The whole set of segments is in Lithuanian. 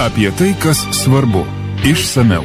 Apie tai, kas svarbu. Išsamiau.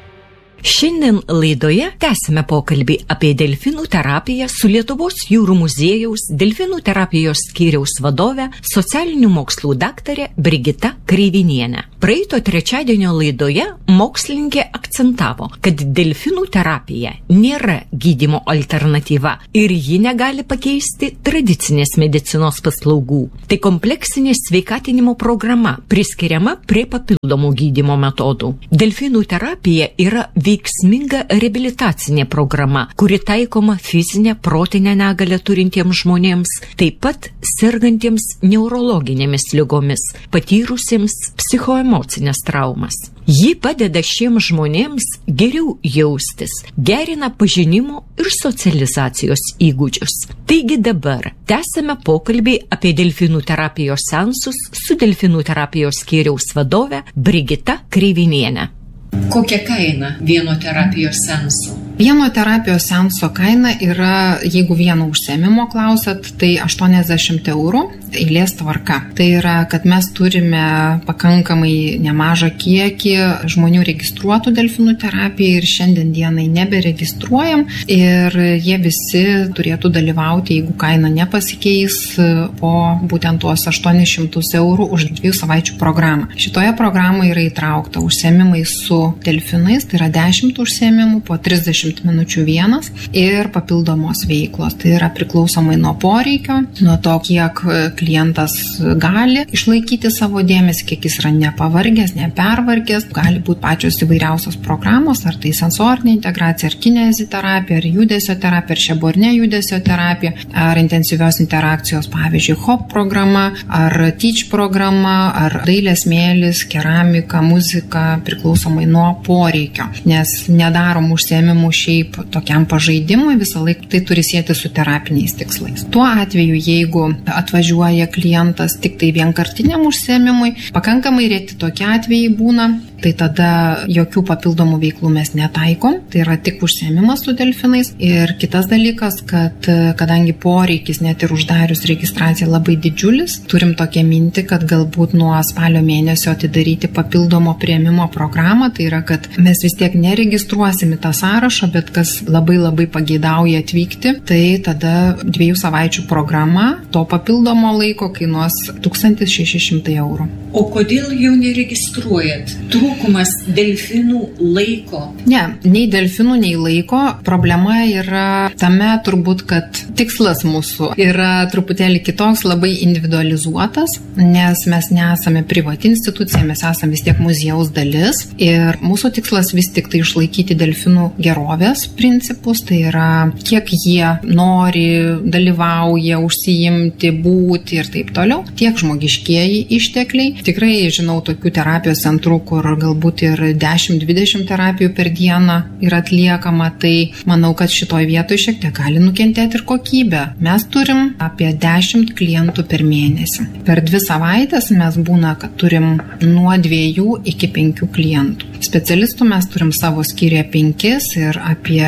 Šiandien laidoje tęsime pokalbį apie delfinų terapiją su Lietuvos jūrų muziejaus delfinų terapijos skyriaus vadove, socialinių mokslų daktarė Brigita Kreivinienė. Praeito trečiadienio laidoje mokslininkė akcentavo, kad delfinų terapija nėra gydymo alternatyva ir ji negali pakeisti tradicinės medicinos paslaugų. Tai kompleksinė sveikatinimo programa, priskiriama prie papildomų gydymo metodų. Delfinų terapija yra veiksminga reabilitacinė programa, kuri taikoma fizinę, protinę negalią turintiems žmonėms, taip pat sergantiems neurologinėmis ligomis, patyrusiems psichoemocinės traumas. Ji padeda šiems žmonėms geriau jaustis, gerina pažinimo ir socializacijos įgūdžius. Taigi dabar tęsime pokalbį apie delfinų terapijos seansus su delfinų terapijos skyriaus vadove Brigita Kreivinienė. Kokia kaina vieno terapijos seanso? Vieno terapijos seanso kaina yra, jeigu vieno užsiėmimo klausat, tai 80 eurų eilės tvarka. Tai yra, kad mes turime pakankamai nemažą kiekį žmonių registruotų delfinų terapijai ir šiandien dienai neberegistruojam ir jie visi turėtų dalyvauti, jeigu kaina nepasikeis, po būtent tuos 800 eurų už 2 savaičių programą. Šitoje programoje yra įtraukta užsiėmimai su delfinais, tai yra 10 užsiėmimų, po 30 minučių vienas ir papildomos veiklos. Tai yra priklausomai nuo poreikio, nuo to, kiek klientas gali išlaikyti savo dėmesį, kiek jis yra nepavargęs, nepervargęs. Gali būti pačios įvairiausios programos, ar tai sensorinė integracija, ar kineziterapija, ar judesio terapija, ar šeborne judesio terapija, ar intensyvios interakcijos, pavyzdžiui, HOP programa, ar TEACH programa, ar dailės mėlis, keramika, muzika, priklausomai nuo poreikio. Nes nedarom užsiėmimų šiaip tokiam pažaidimui, visą laiką tai turi sieti su terapiniais tikslais. Tuo atveju, jeigu atvažiuoja klientas tik tai vienkartiniam užsiėmimui, pakankamai reti tokie atvejai būna, tai tada jokių papildomų veiklų mes netaikom, tai yra tik užsiėmimas su delfinais. Ir kitas dalykas, kad kadangi poreikis net ir uždarius registraciją labai didžiulis, turim tokią mintį, kad galbūt nuo spalio mėnesio atidaryti papildomo priėmimo programą, tai yra, kad mes vis tiek neregistruosim į tą sąrašą, bet kas labai pageidauja atvykti, tai tada 2 savaičių programa to papildomo laiko kainuos 1600 eurų. O kodėl jau neregistruojat? Trūkumas delfinų laiko? Ne, nei delfinų, nei laiko. Problema yra tame turbūt, kad tikslas mūsų yra truputėlį kitoks, labai individualizuotas, nes mes nesame privati institucija, mes esame vis tiek muziejaus dalis ir mūsų tikslas vis tik tai išlaikyti delfinų gerovės principus, tai yra kiek jie nori, dalyvauja, užsiimti, būti ir taip toliau, tiek žmogiškieji ištekliai. Tikrai žinau tokių terapijos centrų, kur galbūt ir 10-20 terapijų per dieną yra atliekama, tai manau, kad šitoj vietoj šiek tiek gali nukentėti ir kokybė. Mes turim apie 10 klientų per mėnesį. Per 2 savaitės mes būna, kad turim nuo 2 iki 5 klientų. Specialistų mes turim savo skyriuje 5 ir apie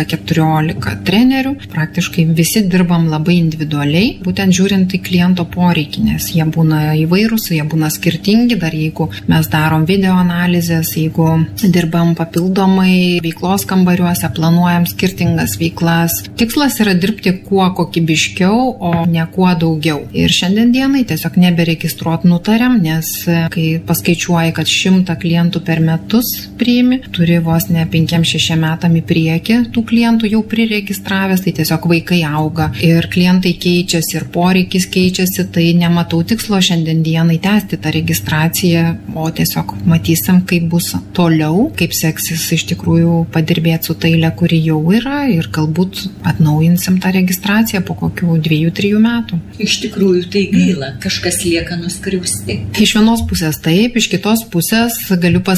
13-14 trenerių. Praktiškai visi dirbam labai individualiai, būtent žiūrint į kliento poreikį, nes jie būna įvairūs, jie būna skirtingi, dar jeigu mes darom video analizės, jeigu dirbam papildomai veiklos kambariuose, planuojam skirtingas veiklas. Tikslas yra dirbti kuo kokybiškiau, o ne kuo daugiau. Ir šiandien dienai tiesiog neberegistruot nutariam, nes kai paskaičiuoji, kad 100 klientų per metus priimi, turi vos ne 5-6 metam į priekį tų klientų jau priregistravęs, tai tiesiog vaikai auga ir klientai keičiasi ir poreikis keičiasi, tai nematau tikslo šiandien dienai tęsti tą registraciją, o tiesiog matysim, kaip bus toliau, kaip seksis iš tikrųjų padirbėti su taile, kuri jau yra ir galbūt atnaujinsim tą registraciją po kokių 2-3 metų. Iš tikrųjų tai gaila, kažkas lieka nuskriausti. Iš vienos pusės taip, iš kitos pusės galiu pasakyti,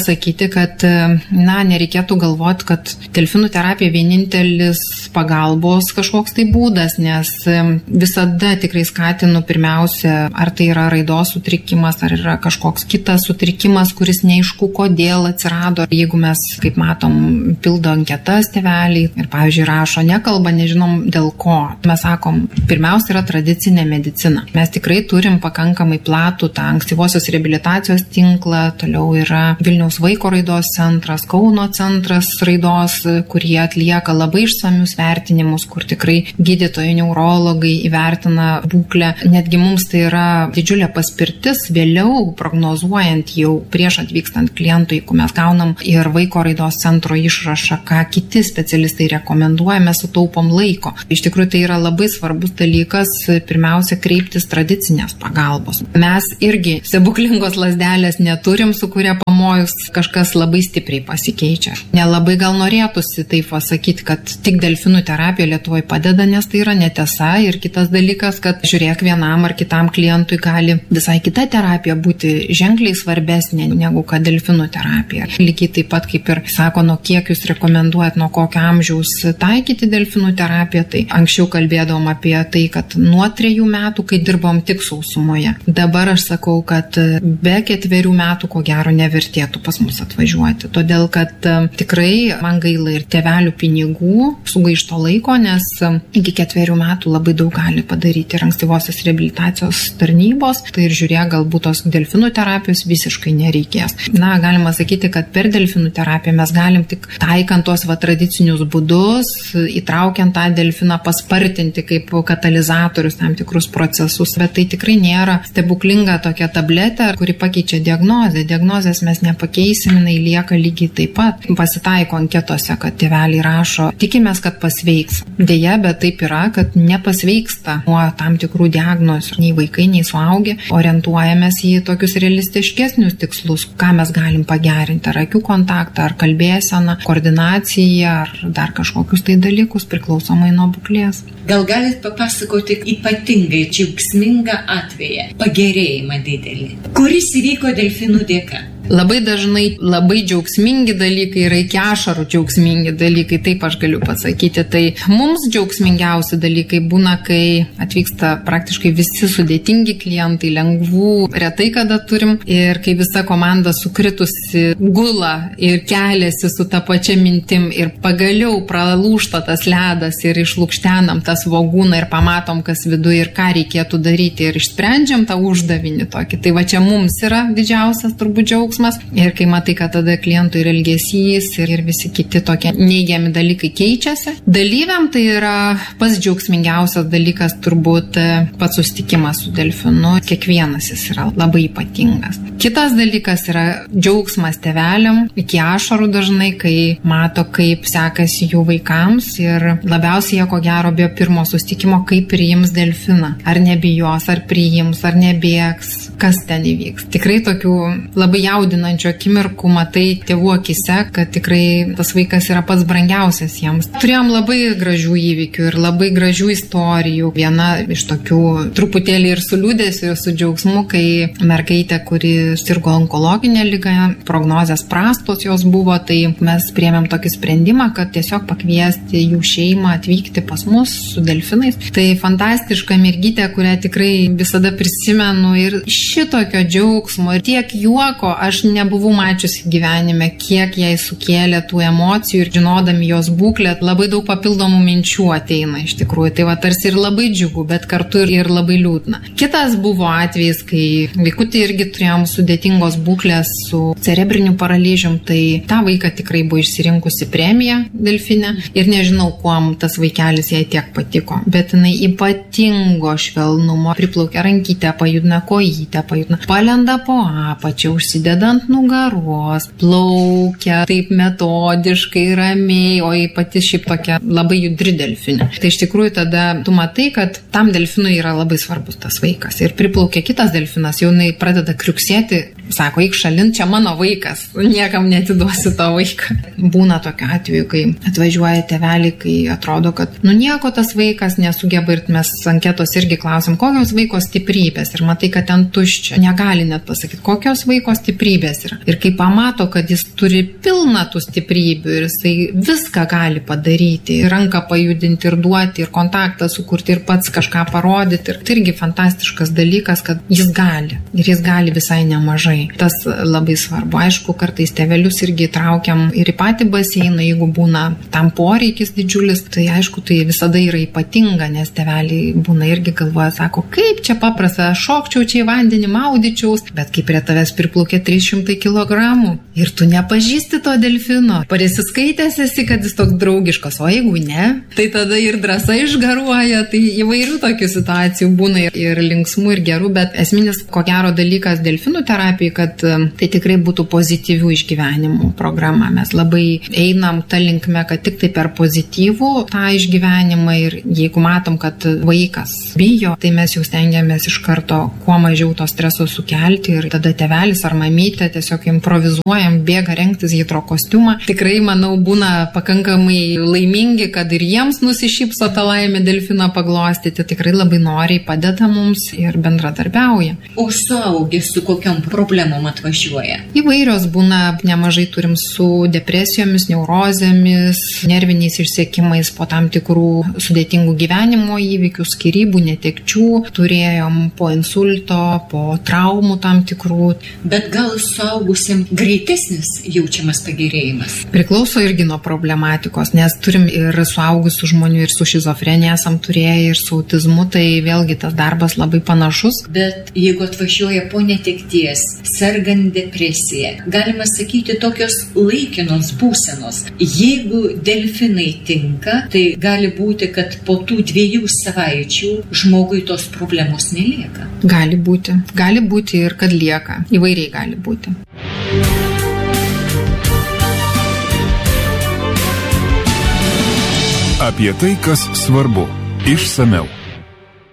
kad, nereikėtų galvoti, kad delfinų terapija vienintelis pagalbos kažkoks tai būdas, nes visada tikrai skatinu pirmiausia, ar tai yra raidos sutrikimas, ar yra kažkoks kitas sutrikimas, kuris neaišku, kodėl atsirado. Jeigu mes, kaip matom, pildo anketas tėveliai ir, pavyzdžiui, rašo, nekalba, nežinom dėl ko. Mes sakom, pirmiausia yra tradicinė medicina. Mes tikrai turim pakankamai platų tą ankstyvosios reabilitacijos tinklą, toliau yra Vilniaus vaiko raidos centras, Kauno centras raidos, kurie atlieka labai išsamius vertinimus, kur tikrai gydytojai, neurologai įvertina būklę. Netgi mums tai yra didžiulė paspirtis vėliau prognozuojant jau prieš atvykstant klientui, jeigu mes gaunam ir vaiko raidos centro išrašą, ką kiti specialistai rekomenduoja, mes sutaupom laiko. Iš tikrųjų, tai yra labai svarbus dalykas, pirmiausia, kreiptis tradicinės pagalbos. Mes irgi stebuklingos lazdelės neturim, su kuria pamojus kažkas labai stipriai pasikeičia. Nelabai gal norėtųsi taip pasakyti, kad tik delfinų terapija Lietuvoje padeda, nes tai yra netiesa. Ir kitas dalykas, kad žiūrėk, vienam ar kitam klientui gali visai kita terapija būti ženkliai svarbesnė negu kad delfinų terapija. Lygiai taip pat kaip ir sako, nuo kiek jūs rekomenduojat, nuo kokio amžiaus taikyti delfinų terapiją, tai anksčiau kalbėdavom apie tai, kad nuo 3 metų, kai dirbom tik sausumoje. Dabar aš sakau, kad be 4 metų ko gero nevertėtų pas mus atvažiuoti, todėl kad tikrai man gaila ir tėvelių pinigų, sugaišto laiko, nes iki 4 metų labai daug gali padaryti ir ankstyvosios reabilitacijos tarnybos, tai ir žiūrėk, galbūt tos delfinų terapijos visiškai nereikės. Galima sakyti, kad per delfinų terapiją mes galim tik taikant tuos tradicinius būdus, įtraukiant tą delfiną, paspartinti kaip katalizatorius tam tikrus procesus, bet tai tikrai nėra stebuklinga tokia tabletė, kuri pakeičia diagnozę. Diagnozės mes nepakeisim, jinai lieka lygiai taip pat. Pasitaiko anketose, kad tėveliai rašo, tikimės, kad pasveiks. Deja, bet taip yra, kad nepasveiksta nuo tam tikrų diagnozių. Nei vaikai, nei suaugę. Orientuojamės į tokius realistiškesnius tikslus, ką mes galim pagerinti, ar akių kontaktą, ar kalbėseną, koordinaciją, ar dar kažkokius tai dalykus priklausomai nuo būklės. Gal galit papasakoti ypatingai džiaugsmingą atvejį, pagerėjimą didelį, kuris įvyko delfinų dėka? Labai dažnai labai džiaugsmingi dalykai yra iki ašarų džiaugsmingi dalykai, taip aš galiu pasakyti. Tai mums džiaugsmingiausi dalykai būna, kai atvyksta praktiškai visi sudėtingi klientai, lengvų, retai kada turim, ir kai visa komanda sukritusi gula ir keliasi su ta pačia mintim ir pagaliau pralūžta tas ledas ir išlukštenam tą svogūną ir pamatom, kas viduje ir ką reikėtų daryti ir išsprendžiam tą uždavinį tokį. Tai va čia mums yra didžiausias turbūt džiaugsmas. Ir kai matai, kad tada klientų ir elgesys ir visi kiti tokie neigiami dalykai keičiasi. Dalyviam tai yra pats džiaugsmingiausias dalykas turbūt pats susitikimas su delfinu. Kiekvienas jis yra labai ypatingas. Kitas dalykas yra džiaugsmas tėveliam, iki ašarų dažnai, kai mato, kaip sekasi jų vaikams ir labiausiai jie ko gero bijo pirmo susitikimo, kaip priims delfiną. Ar nebijos, ar priims, ar nebėgs, kas ten įvyks. Tikrai tokių labai jaudinančių akimirkų matai tėvų akise, kad tikrai tas vaikas yra pats brangiausias jiems. Turėjom labai gražių įvykių ir labai gražių istorijų. Viena iš tokių truputėlį ir su liūdėsiu, ir su džiaugsmu, kai mergaitė, kuri sirgo onkologinę ligą, prognozės prastos jos buvo, tai mes priėmėm tokį sprendimą, kad tiesiog pakviesti jų šeimą atvykti pas mus su delfinais. Tai fantastiška mergytė, kurią tikrai visada prisimenu, ir šitokio džiaugsmo ir tiek juoko aš nebuvau mačiusi gyvenime, kiek jai sukėlė tų emocijų, ir žinodami jos būklę, labai daug papildomų minčių ateina iš tikrųjų. Tai va tarsi ir labai džiugu, bet kartu ir labai liūdna. Kitas buvo atvejis, kai vaikutį irgi turėjom sudėtingos būklės su cerebriniu paralyžium, tai tą vaiką tikrai buvo išsirinkusi premiją delfinę ir nežinau, kuom tas vaikelis jai tiek patiko, bet jinai ypatingo švelnumo, priplaukia rankytę, pajudina kojytę, palenda po apačią, užsideda ant nugaros, plaukia taip metodiškai, ramiai, o pati šiaip tokia labai judri delfinė. Tai iš tikrųjų tada tu matai, kad tam delfinui yra labai svarbus tas vaikas. Ir priplaukia kitas delfinas, jau jinai pradeda kriuksėti, sako, eik šalin, čia mano vaikas, niekam netiduosiu to vaiką. Būna tokiu atveju, kai atvažiuoja tėveliai, kai atrodo, kad nieko tas vaikas nesugeba ir mes anketos irgi klausim, kokios vaiko stiprybės ir matai, kad ten tuščia, negali net pasakyti, kokios vaiko stiprybės yra. Ir kai pamato, kad jis turi pilną tų stiprybių ir jisai viską gali padaryti, ir ranką pajudinti, ir duoti, ir kontaktą sukurti, ir pats kažką parodyti. Ir tai irgi fantastiškas dalykas, kad jis gali. Ir jis gali visai nemažai. Tas labai svarbu. Aišku, kartais tėvelius irgi traukiam ir į patį baseiną, jeigu būna tam poreikis didžiulis, tai aišku, tai visada yra ypatinga, nes tėveliai būna irgi galvoja, sako, kaip čia paprasta, šokčiau čia į vandenį, maudyčiaus, bet kai prie tavęs priplaukė 300 kg ir tu nepažįsti to delfino, prisiskaitęs esi, kad jis toks draugiškas, o jeigu ne, tai tada ir drąsa išgaruoja, tai įvairių tokių situacijų būna ir linksmų, ir gerų, bet esminis, ko gero dalykas delfinų terapijai, kad tai tikrai būtų pozityvių išgyvenimų programa. Mes labai einam tą linkmę, kad tik tai per pozityvų tą išgyvenimą ir jeigu matom, kad vaikas bijo, tai mes jau stengiamės iš karto kuo mažiau to streso sukelti ir tada tėvelis ar mamytė tiesiog improvizuojam, bėga rengtis hidrokostiumą. Tikrai, manau, būna pakankamai laimingi, kad ir jiems nusišypso tą laimę delfiną paglostyti. Tikrai labai noriai padeda mums ir bendradarbiauja. O suaugęs su kokiom problemom atvažiuoja? Įvairios būna, nemažai turim su depresijomis, neurozėmis, nerviniais išsekimais po tam tikrų sudėtingų gyvenimo įvykių, skyrybų, netekčių, turėjom po insulto, po traumų tam tikrų. Bet gal suaugusiam greitesnis jaučiamas pagerėjimas? Priklauso irgi nuo problematikos, nes turim ir suaugusių žmonių, ir su šizofrenija esam turėję, ir su autizmu, tai vėlgi tas darbas labai panašus. Bet jeigu atvažiuoja po netekties, sergant depresiją, galima sakyti tokios laikinos būsenos. Jeigu delfinai tinka, tai gali būti, kad po tų 2 savaičių žmogui tos problemos nelieka. Gali būti ir kad lieka. Įvairiai gali būti. Apie tai, kas svarbu. Išsamiau.